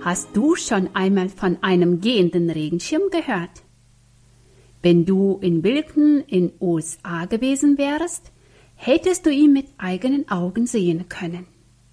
Hast du schon einmal von einem gehenden Regenschirm gehört? Wenn du in Wilton in USA gewesen wärst, hättest du ihn mit eigenen Augen sehen können.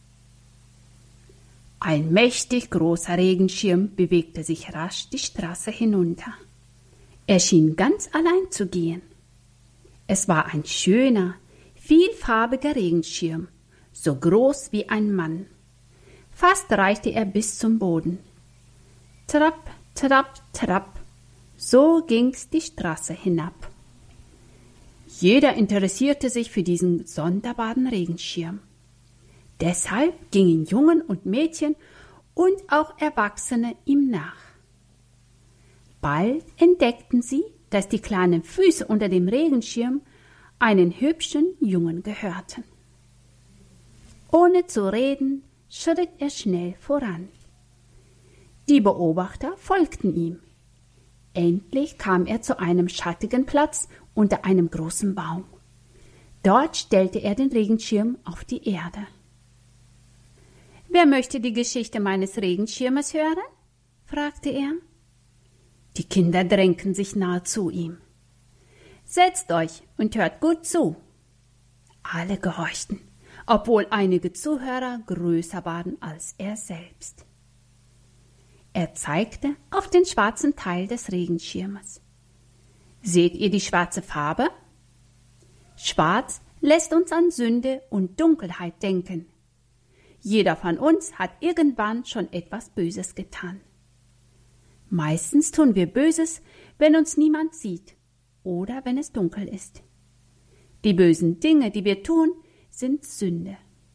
Ein mächtig großer Regenschirm bewegte sich rasch die Straße hinunter. Er schien ganz allein zu gehen. Es war ein schöner, vielfarbiger Regenschirm, so groß wie ein Mann. Fast reichte er bis zum Boden. Trapp, trapp, trapp, so ging's die Straße hinab. Jeder interessierte sich für diesen sonderbaren Regenschirm. Deshalb gingen Jungen und Mädchen und auch Erwachsene ihm nach. Bald entdeckten sie, dass die kleinen Füße unter dem Regenschirm einen hübschen Jungen gehörten. Ohne zu reden, schritt er schnell voran. Die Beobachter folgten ihm. Endlich kam er zu einem schattigen Platz unter einem großen Baum. Dort stellte er den Regenschirm auf die Erde. »Wer möchte die Geschichte meines Regenschirmes hören?« fragte er. Die Kinder drängten sich nahe zu ihm. »Setzt euch und hört gut zu.« Alle gehorchten, obwohl einige Zuhörer größer waren als er selbst. Er zeigte auf den schwarzen Teil des Regenschirmes. »Seht ihr die schwarze Farbe? Schwarz lässt uns an Sünde und Dunkelheit denken. Jeder von uns hat irgendwann schon etwas Böses getan. Meistens tun wir Böses, wenn uns niemand sieht oder wenn es dunkel ist. Die bösen Dinge, die wir tun, sind Sünde.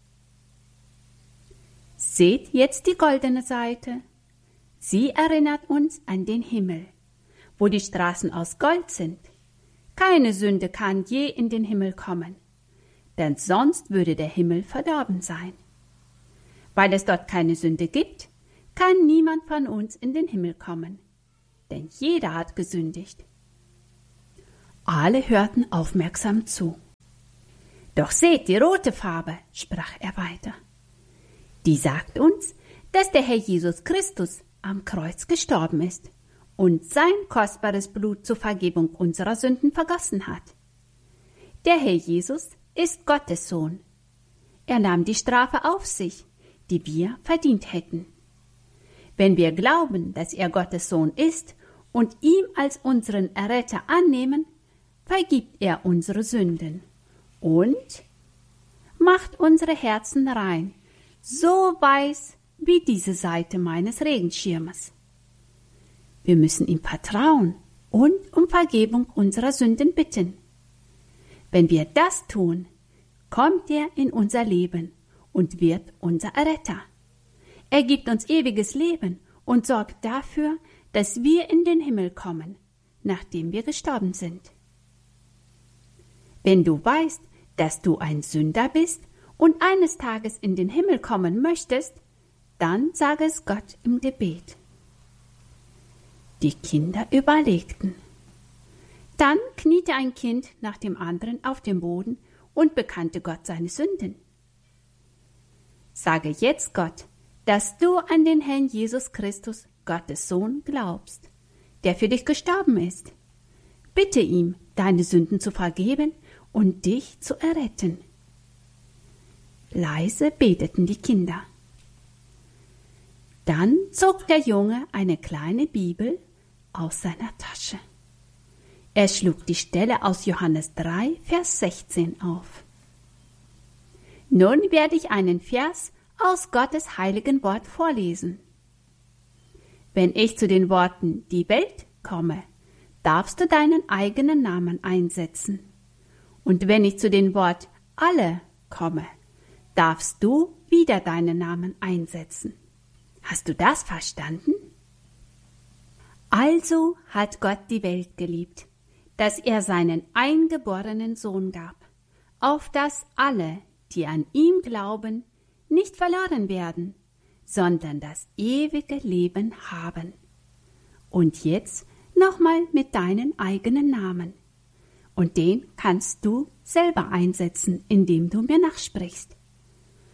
Seht jetzt die goldene Seite. Sie erinnert uns an den Himmel, wo die Straßen aus Gold sind. Keine Sünde kann je in den Himmel kommen, denn sonst würde der Himmel verdorben sein. Weil es dort keine Sünde gibt, kann niemand von uns in den Himmel kommen, denn jeder hat gesündigt.« Alle hörten aufmerksam zu. »Doch seht die rote Farbe«, sprach er weiter. »Die sagt uns, dass der Herr Jesus Christus am Kreuz gestorben ist und sein kostbares Blut zur Vergebung unserer Sünden vergossen hat. Der Herr Jesus ist Gottes Sohn. Er nahm die Strafe auf sich, die wir verdient hätten. Wenn wir glauben, dass er Gottes Sohn ist und ihn als unseren Erretter annehmen, vergibt er unsere Sünden und macht unsere Herzen rein, so weiß wie diese Seite meines Regenschirmes. Wir müssen ihm vertrauen und um Vergebung unserer Sünden bitten. Wenn wir das tun, kommt er in unser Leben und wird unser Erretter. Er gibt uns ewiges Leben und sorgt dafür, dass wir in den Himmel kommen, nachdem wir gestorben sind. Wenn du weißt, dass du ein Sünder bist und eines Tages in den Himmel kommen möchtest, dann sage es Gott im Gebet.« Die Kinder überlegten. Dann kniete ein Kind nach dem anderen auf dem Boden und bekannte Gott seine Sünden. »Sage jetzt Gott, dass du an den Herrn Jesus Christus, Gottes Sohn, glaubst, der für dich gestorben ist. Bitte ihm, deine Sünden zu vergeben und dich zu erretten.« Leise beteten die Kinder. Dann zog der Junge eine kleine Bibel aus seiner Tasche. Er schlug die Stelle aus Johannes 3, Vers 16 auf. »Nun werde ich einen Vers aus Gottes heiligen Wort vorlesen. Wenn ich zu den Worten die Welt komme, darfst du deinen eigenen Namen einsetzen. Und wenn ich zu den Wort alle komme, darfst du wieder deinen Namen einsetzen. Hast du das verstanden? Also hat Gott die Welt geliebt, dass er seinen eingeborenen Sohn gab, auf dass alle, die an ihm glauben, nicht verloren werden, sondern das ewige Leben haben. Und jetzt nochmal mit deinen eigenen Namen. Und den kannst du selber einsetzen, indem du mir nachsprichst.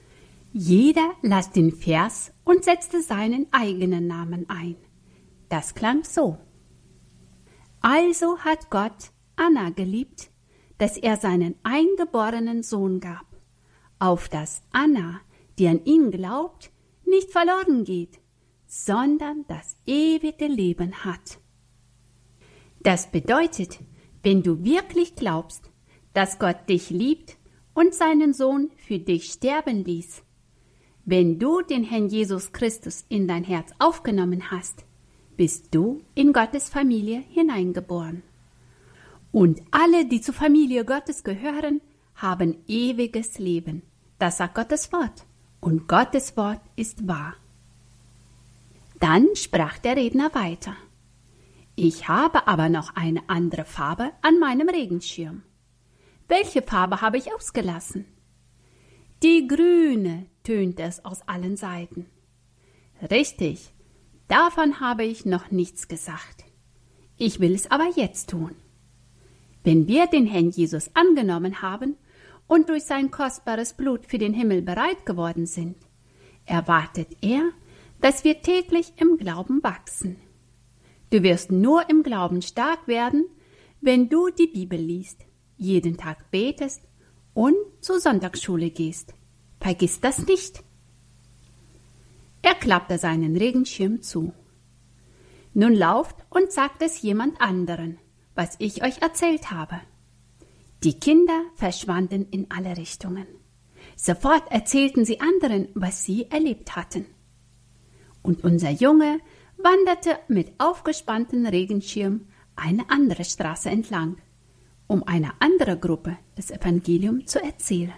Jeder las den Vers und setzte seinen eigenen Namen ein. Das klang so: Also hat Gott Anna geliebt, dass er seinen eingeborenen Sohn gab, auf dass Anna, die an ihn glaubt, nicht verloren geht, sondern das ewige Leben hat. Das bedeutet, wenn du wirklich glaubst, dass Gott dich liebt und seinen Sohn für dich sterben ließ, wenn du den Herrn Jesus Christus in dein Herz aufgenommen hast, bist du in Gottes Familie hineingeboren. Und alle, die zur Familie Gottes gehören, haben ewiges Leben. Das sagt Gottes Wort. Und Gottes Wort ist wahr. Dann sprach der Redner weiter: Ich habe aber noch eine andere Farbe an meinem Regenschirm. Welche Farbe habe ich ausgelassen? Die grüne, tönte es aus allen Seiten. Richtig, davon habe ich noch nichts gesagt. Ich will es aber jetzt tun. Wenn wir den Herrn Jesus angenommen haben und durch sein kostbares Blut für den Himmel bereit geworden sind, erwartet er, dass wir täglich im Glauben wachsen. Du wirst nur im Glauben stark werden, wenn du die Bibel liest, jeden Tag betest und zur Sonntagsschule gehst. Vergiss das nicht. Er klappte seinen Regenschirm zu. Nun lauft und sagt es jemand anderen, was ich euch erzählt habe. Die Kinder verschwanden in alle Richtungen. Sofort erzählten sie anderen, was sie erlebt hatten. Und unser Junge wanderte mit aufgespanntem Regenschirm eine andere Straße entlang, um einer anderen Gruppe das Evangelium zu erzählen.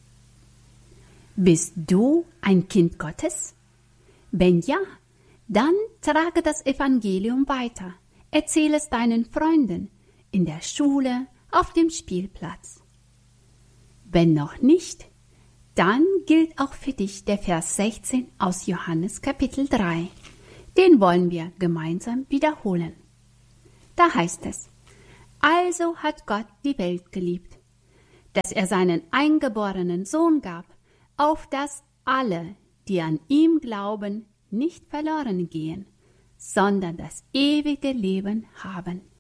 Bist du ein Kind Gottes? Wenn ja, dann trage das Evangelium weiter. Erzähle es deinen Freunden, in der Schule, auf dem Spielplatz. Wenn noch nicht, dann gilt auch für dich der Vers 16 aus Johannes Kapitel 3. Den wollen wir gemeinsam wiederholen. Da heißt es: Also hat Gott die Welt geliebt, dass er seinen eingeborenen Sohn gab, auf dass alle, die an ihm glauben, nicht verloren gehen, sondern das ewige Leben haben.